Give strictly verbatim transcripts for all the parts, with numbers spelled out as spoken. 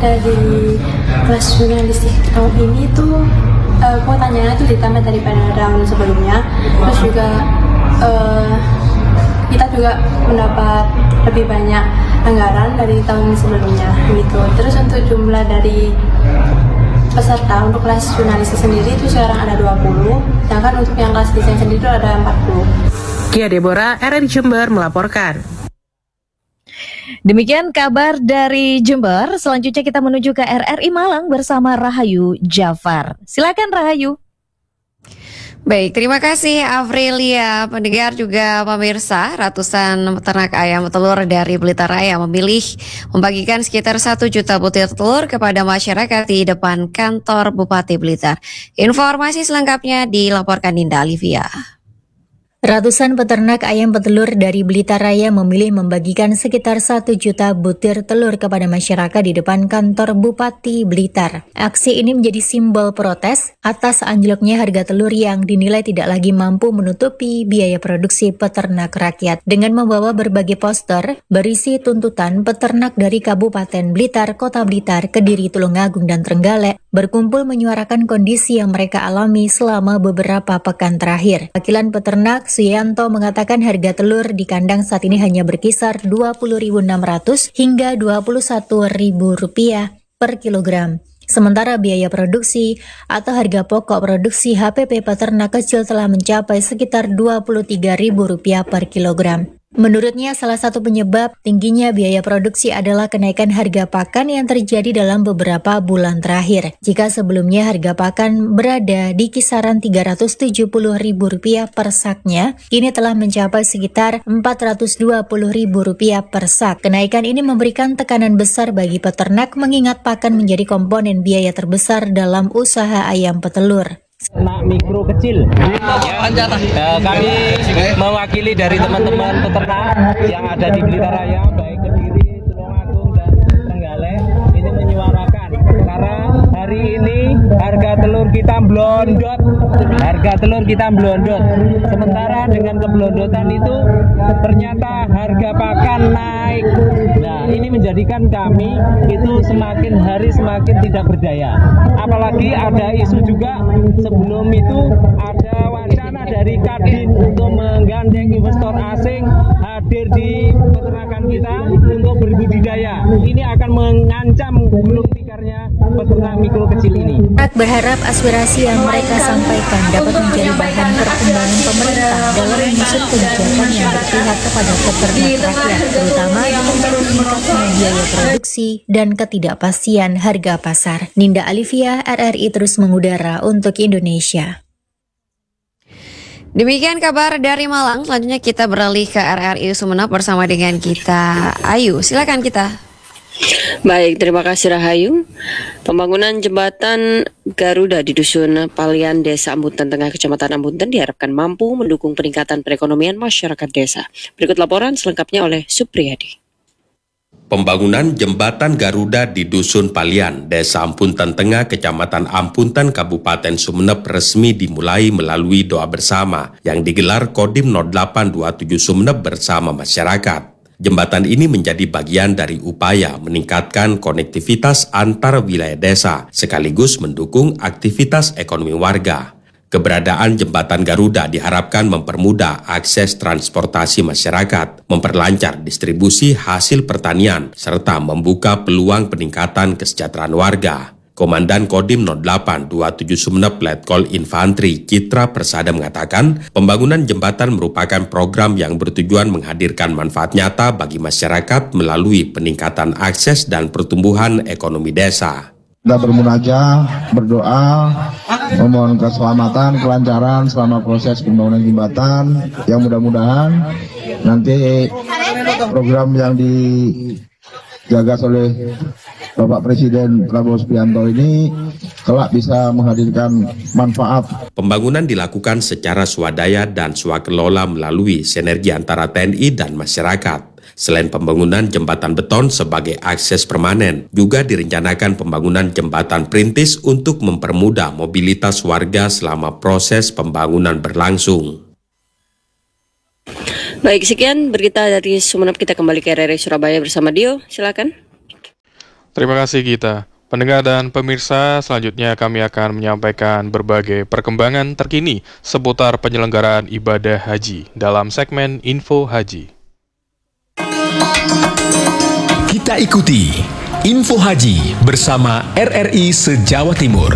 dari kelas jurnalistik tahun ini tuh uh, kuotanya itu ditambah daripada tahun sebelumnya. Terus juga uh, kita juga mendapat lebih banyak anggaran dari tahun sebelumnya gitu. Terus untuk jumlah dari peserta untuk kelas jurnalistik sendiri itu sekarang ada dua puluh, sedangkan untuk yang kelas desain sendiri itu ada empat puluh. Kia Deborah, R R I Jember melaporkan. Demikian kabar dari Jember. Selanjutnya kita menuju ke R R I Malang bersama Rahayu Jafar. Silakan Rahayu. Baik, terima kasih Afrilia. Pendengar juga pemirsa, ratusan peternak ayam telur dari Blitar Raya memilih membagikan sekitar satu juta butir telur kepada masyarakat di depan kantor Bupati Blitar. Informasi selengkapnya dilaporkan Dinda Alivia. Ratusan peternak ayam petelur dari Blitar Raya memilih membagikan sekitar satu juta butir telur kepada masyarakat di depan kantor Bupati Blitar. Aksi ini menjadi simbol protes atas anjloknya harga telur yang dinilai tidak lagi mampu menutupi biaya produksi peternak rakyat. Dengan membawa berbagai poster berisi tuntutan, peternak dari Kabupaten Blitar, Kota Blitar, Kediri, Tulungagung, dan Trenggalek berkumpul menyuarakan kondisi yang mereka alami selama beberapa pekan terakhir. Wakilan peternak Suyanto mengatakan harga telur di kandang saat ini hanya berkisar dua puluh ribu enam ratus hingga dua puluh satu ribu rupiah per kilogram. Sementara biaya produksi atau harga pokok produksi H P P peternak kecil telah mencapai sekitar dua puluh tiga ribu rupiah per kilogram. Menurutnya, salah satu penyebab tingginya biaya produksi adalah kenaikan harga pakan yang terjadi dalam beberapa bulan terakhir. Jika sebelumnya harga pakan berada di kisaran tiga ratus tujuh puluh ribu rupiah per saknya, kini telah mencapai sekitar empat ratus dua puluh ribu rupiah per sak. Kenaikan ini memberikan tekanan besar bagi peternak mengingat pakan menjadi komponen biaya terbesar dalam usaha ayam petelur. Nak mikro kecil. Ya, uh, kami mewakili dari teman-teman peternak yang ada di Blitar Raya, baik Kediri, Tulungagung, dan Trenggalek, ini menyuarakan karena hari ini harga telur kita blondot, harga telur kita blondot. Sementara dengan keblondotan itu ternyata harga pakan naik. Nah, ini menjadikan kami itu semakin hari semakin tidak berdaya. Apalagi ada isu juga sebelum itu ada wacana dari Kadin untuk menggandeng investor asing hadir di peternakan kita untuk berbudidaya. Ini akan mengancam gulung tikarnya peternak mikro kecil ini. Berharap aspirasi yang mereka sampaikan dapat menjadi bahan pertimbangan pemerintah dalam menyusun kebijakan yang berpihak kepada peternak rakyat, terutama dengan meningkatnya biaya produksi dan ketidakpastian harga pasar. Ninda Alivia, R R I terus mengudara untuk Indonesia. Demikian kabar dari Malang. Selanjutnya kita beralih ke R R I Sumeneb bersama dengan kita Ayu. Silakan kita. Baik, terima kasih Rahayu. Pembangunan jembatan Garuda di Dusun Palian, Desa Ambunten Tengah, Kecamatan Ambunten diharapkan mampu mendukung peningkatan perekonomian masyarakat desa. Berikut laporan selengkapnya oleh Supriyadi. Pembangunan jembatan Garuda di Dusun Palian, Desa Ambunten Tengah, Kecamatan Ambunten, Kabupaten Sumeneb resmi dimulai melalui doa bersama yang digelar Kodim nol delapan dua tujuh Sumeneb bersama masyarakat. Jembatan ini menjadi bagian dari upaya meningkatkan konektivitas antar wilayah desa, sekaligus mendukung aktivitas ekonomi warga. Keberadaan jembatan Garuda diharapkan mempermudah akses transportasi masyarakat, memperlancar distribusi hasil pertanian, serta membuka peluang peningkatan kesejahteraan warga. Komandan Kodim nol delapan dua tujuh Sumeneb Letkol Infantri Citra Persada mengatakan, pembangunan jembatan merupakan program yang bertujuan menghadirkan manfaat nyata bagi masyarakat melalui peningkatan akses dan pertumbuhan ekonomi desa. Kita bermunajat, berdoa, memohon keselamatan, kelancaran selama proses pembangunan jembatan, yang mudah-mudahan nanti program yang digagas oleh Bapak Presiden Prabowo Subianto ini kelak bisa menghadirkan manfaat. Pembangunan dilakukan secara swadaya dan swakelola melalui sinergi antara T N I dan masyarakat. Selain pembangunan jembatan beton sebagai akses permanen, juga direncanakan pembangunan jembatan perintis untuk mempermudah mobilitas warga selama proses pembangunan berlangsung. Baik, sekian berita dari Sumeneb. Kita kembali ke R R I Surabaya bersama Dio. Silakan. Terima kasih Gita. Pendengar dan pemirsa, selanjutnya kami akan menyampaikan berbagai perkembangan terkini seputar penyelenggaraan ibadah haji dalam segmen Info Haji. Kita ikuti Info Haji bersama R R I se-Jawa Timur.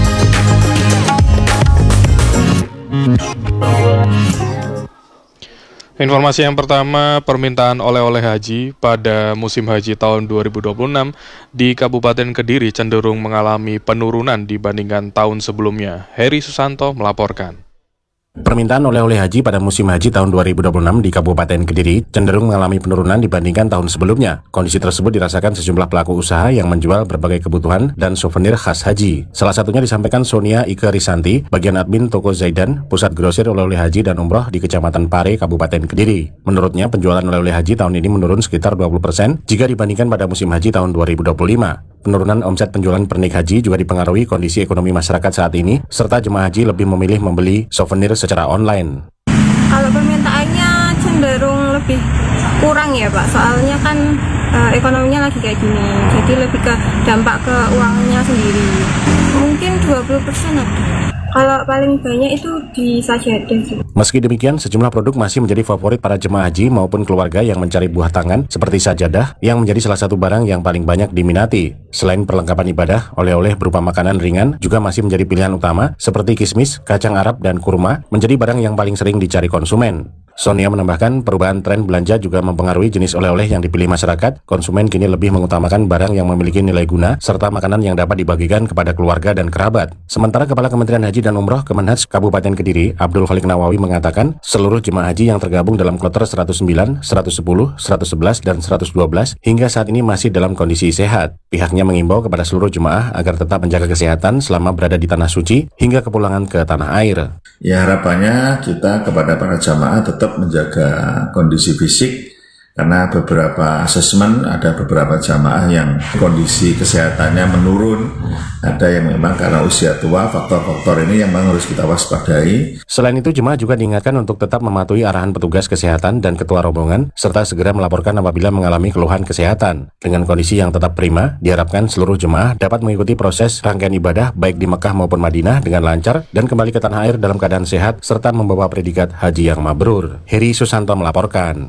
Informasi yang pertama, permintaan oleh-oleh haji pada musim haji tahun dua ribu dua puluh enam di Kabupaten Kediri cenderung mengalami penurunan dibandingkan tahun sebelumnya. Heri Susanto melaporkan. Permintaan oleh-oleh haji pada musim haji tahun dua ribu dua puluh enam di Kabupaten Kediri cenderung mengalami penurunan dibandingkan tahun sebelumnya. Kondisi tersebut dirasakan sejumlah pelaku usaha yang menjual berbagai kebutuhan dan souvenir khas haji. Salah satunya disampaikan Sonia Ike Risanti, bagian admin toko Zaidan, pusat grosir oleh-oleh haji dan umroh di Kecamatan Pare, Kabupaten Kediri. Menurutnya, penjualan oleh-oleh haji tahun ini menurun sekitar dua puluh persen jika dibandingkan pada musim haji tahun dua ribu dua puluh lima. Penurunan omset penjualan pernik haji juga dipengaruhi kondisi ekonomi masyarakat saat ini, serta jemaah haji lebih memilih membeli souvenir secara online. Kalau permintaannya cenderung lebih kurang ya Pak, soalnya kan e, ekonominya lagi kayak gini, jadi lebih ke dampak ke uangnya sendiri. Mungkin dua puluh persen ada. Kalau paling banyak itu di sajadah sih. Meski demikian, sejumlah produk masih menjadi favorit para jemaah haji maupun keluarga yang mencari buah tangan seperti sajadah yang menjadi salah satu barang yang paling banyak diminati. Selain perlengkapan ibadah, oleh-oleh berupa makanan ringan juga masih menjadi pilihan utama seperti kismis, kacang Arab, dan kurma menjadi barang yang paling sering dicari konsumen. Sonia menambahkan perubahan tren belanja juga mempengaruhi jenis oleh-oleh yang dipilih masyarakat. Konsumen kini lebih mengutamakan barang yang memiliki nilai guna serta makanan yang dapat dibagikan kepada keluarga dan kerabat. Sementara Kepala Kementerian Haji dan Umroh Kemenhaj Kabupaten Kediri, Abdul Khalik Nawawi mengatakan seluruh jemaah haji yang tergabung dalam kloter seratus sembilan, seratus sepuluh, seratus sebelas, dan seratus dua belas hingga saat ini masih dalam kondisi sehat. Pihaknya mengimbau kepada seluruh jemaah agar tetap menjaga kesehatan selama berada di Tanah Suci hingga kepulangan ke tanah air. Ya, harapannya kita kepada para jamaah tetap menjaga kondisi fisik, karena beberapa asesmen ada beberapa jamaah yang kondisi kesehatannya menurun, ada yang memang karena usia tua, faktor-faktor ini yang memang harus kita waspadai. Selain itu, jemaah juga diingatkan untuk tetap mematuhi arahan petugas kesehatan dan ketua rombongan, serta segera melaporkan apabila mengalami keluhan kesehatan. Dengan kondisi yang tetap prima, diharapkan seluruh jemaah dapat mengikuti proses rangkaian ibadah baik di Mekah maupun Madinah dengan lancar dan kembali ke tanah air dalam keadaan sehat, serta membawa predikat haji yang mabrur. Heri Susanto melaporkan.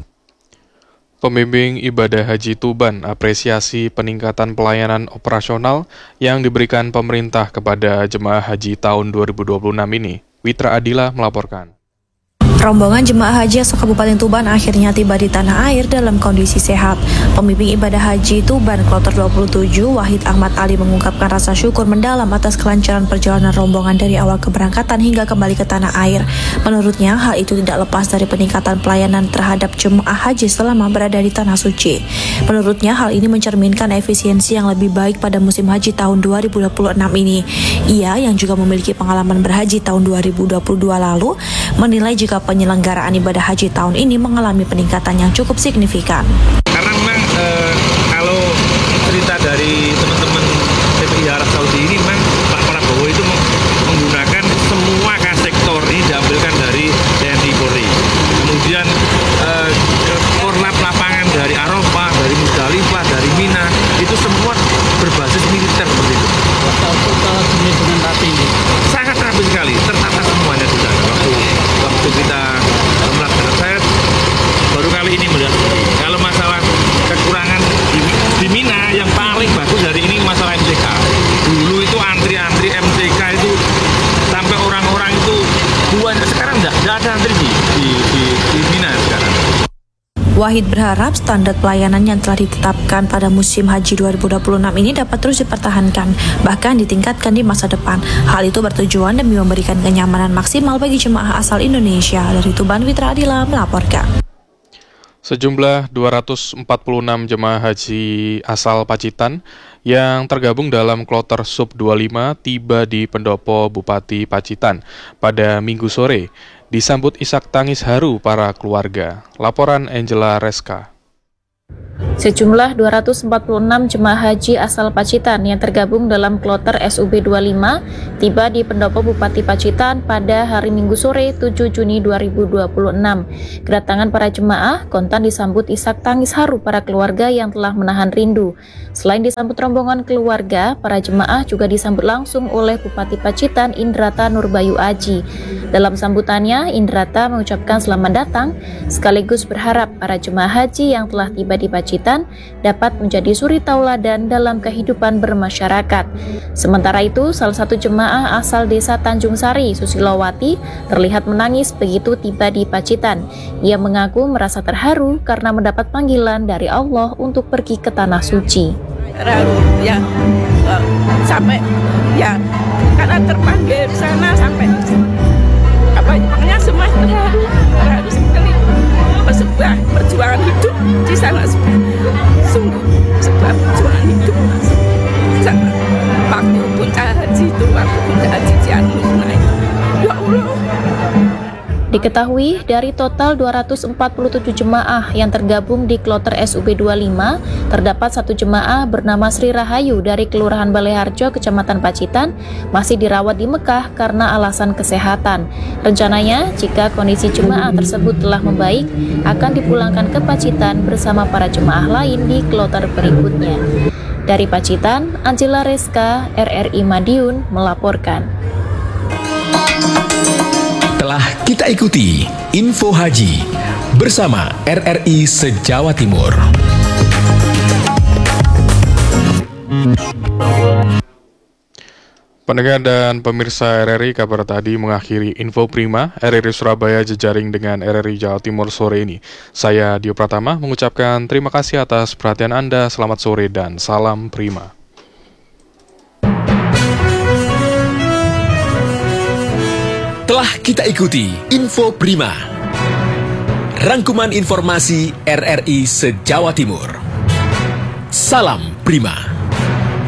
Pembimbing ibadah haji Tuban apresiasi peningkatan pelayanan operasional yang diberikan pemerintah kepada jemaah haji tahun dua ribu dua puluh enam ini. Witra Adila melaporkan. Rombongan jemaah haji asal Kabupaten Tuban akhirnya tiba di tanah air dalam kondisi sehat. Pembimbing ibadah haji Tuban Kloter dua puluh tujuh, Wahid Ahmad Ali mengungkapkan rasa syukur mendalam atas kelancaran perjalanan rombongan dari awal keberangkatan hingga kembali ke tanah air. Menurutnya, hal itu tidak lepas dari peningkatan pelayanan terhadap jemaah haji selama berada di Tanah Suci. Menurutnya, hal ini mencerminkan efisiensi yang lebih baik pada musim haji tahun dua ribu dua puluh enam ini. Ia yang juga memiliki pengalaman berhaji tahun dua ribu dua puluh dua lalu, menilai jika penyelenggaraan ibadah haji tahun ini mengalami peningkatan yang cukup signifikan. Karena memang e, kalau cerita dari teman-teman T P I Arab Saudi ini, memang Pak Prabowo itu menggunakan semua kas sektor ini diambilkan dari T N I Polri. Kemudian e, korlap lapangan dari Arafah, dari Musdalifah, dari Mina, itu semua berbasis militer seperti itu. Kalau dengan rapi ini sangat rapi sekali, tertata semuanya di sana. Waktu waktu kita melakukan, saya baru kali ini melihat. Kalau masalah kekurangan di, di Mina, yang paling bagus hari ini masalah M C K. Dulu itu antri-antri M C K itu sampai orang-orang itu buan, sekarang enggak, enggak ada antri di, di, di, di Mina sekarang. Wahid berharap standar pelayanan yang telah ditetapkan pada musim haji dua ribu dua puluh enam ini dapat terus dipertahankan, bahkan ditingkatkan di masa depan. Hal itu bertujuan demi memberikan kenyamanan maksimal bagi jemaah asal Indonesia. Dari Tuban, Witra Adila melaporkan. Sejumlah dua ratus empat puluh enam jemaah haji asal Pacitan yang tergabung dalam kloter Sub dua puluh lima tiba di Pendopo Bupati Pacitan pada Minggu sore. Disambut isak tangis haru para keluarga. Laporan Angela Reska. Sejumlah dua ratus empat puluh enam jemaah haji asal Pacitan yang tergabung dalam kloter S U B dua puluh lima tiba di pendopo Bupati Pacitan pada hari Minggu sore tujuh Juni dua ribu dua puluh enam. Kedatangan para jemaah kontan disambut isak tangis haru para keluarga yang telah menahan rindu. Selain disambut rombongan keluarga, para jemaah juga disambut langsung oleh Bupati Pacitan Indrata Nurbayu Aji. Dalam sambutannya, Indrata mengucapkan selamat datang sekaligus berharap para jemaah haji yang telah tiba di Pacitan dapat menjadi suri tauladan dalam kehidupan bermasyarakat. Sementara itu, salah satu jemaah asal desa Tanjung Sari, Susilowati, terlihat menangis begitu tiba di Pacitan. Ia mengaku merasa terharu karena mendapat panggilan dari Allah untuk pergi ke tanah suci. Ya, sampai ya karena terpanggil di sana sampai apa makanya semua terharu sekali. Sebuah perjuangan hidup di sana, sungguh sebuah perjuangan hidup. Waktu pun haji itu, waktu pun haji jatuh naik. Ya Allah. Diketahui dari total dua ratus empat puluh tujuh jemaah yang tergabung di kloter S U B dua puluh lima, terdapat satu jemaah bernama Sri Rahayu dari Kelurahan Baleharjo, Kecamatan Pacitan, masih dirawat di Mekah karena alasan kesehatan. Rencananya, jika kondisi jemaah tersebut telah membaik, akan dipulangkan ke Pacitan bersama para jemaah lain di kloter berikutnya. Dari Pacitan, Angela Reska, R R I Madiun, melaporkan. Telah kita ikuti Info Haji bersama R R I se-Jawa Timur. Pendengar dan pemirsa R R I, kabar tadi mengakhiri Info Prima R R I Surabaya jejaring dengan R R I Jawa Timur sore ini. Saya Dio Pratama mengucapkan terima kasih atas perhatian Anda, selamat sore dan salam Prima. Telah kita ikuti Info Prima, rangkuman informasi R R I se-Jawa Timur. Salam Prima.